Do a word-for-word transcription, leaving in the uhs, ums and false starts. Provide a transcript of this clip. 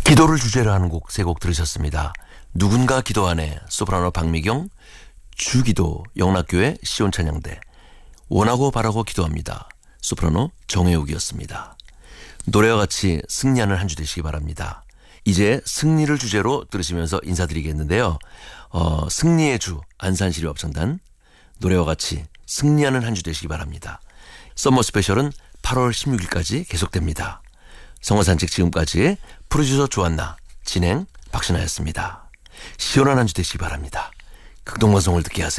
기도를 주제로 하는 곡 세 곡 들으셨습니다. 누군가 기도하네 소프라노 박미경, 주기도 영락교회 시온찬양대, 원하고 바라고 기도합니다 소프라노 정혜욱이었습니다. 노래와 같이 승리하는 한 주 되시기 바랍니다. 이제 승리를 주제로 들으시면서 인사드리겠는데요. 어, 승리의 주 안산시립합창단, 노래와 같이 승리하는 한 주 되시기 바랍니다. 썸머 스페셜은 팔월 십육일까지 계속됩니다. 성어산책 지금까지 프로듀서 조한나, 진행 박신하였습니다. 시원한 한 주 되시기 바랍니다. 극동방송을 듣게 하세요.